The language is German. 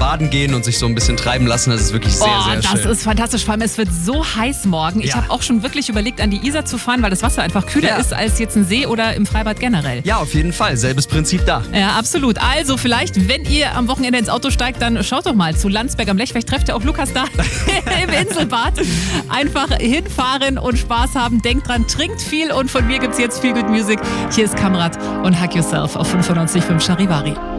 baden gehen und sich so ein bisschen treiben lassen. Das ist wirklich sehr, sehr schön. Das ist fantastisch. Vor allem, es wird so heiß morgen. Ich habe auch schon wirklich überlegt, an die Isar zu fahren, weil das Wasser einfach kühler ist als jetzt ein See oder im Freibad generell. Ja, auf jeden Fall. Selbes Prinzip da. Ja, absolut. Also vielleicht, wenn ihr am Wochenende ins Auto steigt, dann schaut doch mal zu Landsberg am Lech. Vielleicht trefft ihr auch Lukas da im Inselbad. Einfach hinfahren und Spaß haben. Denkt dran, trinkt viel und von mir gibt es jetzt viel Good Music. Hier ist Kamrat und Hug Yourself auf 95.5 Charivari.